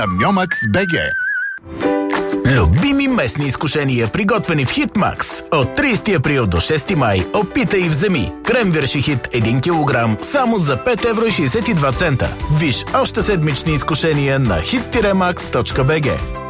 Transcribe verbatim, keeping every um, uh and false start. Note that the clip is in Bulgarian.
Amiomax БГ. Любими местни изкушения, приготвени в Хитмакс. От тридесети април до шести май опитай и вземи. Крем Вирши-Хит един килограм само за пет евро и шейсет и два цента. Виж още седмични изкушения на хит тире макс точка би джи.